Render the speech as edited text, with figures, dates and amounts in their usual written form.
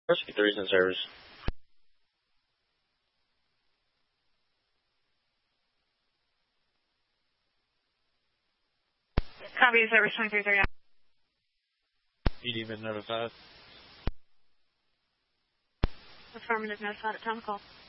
53's in service. Copy, service 2330. PD been notified. Affirmative, notified at time of call.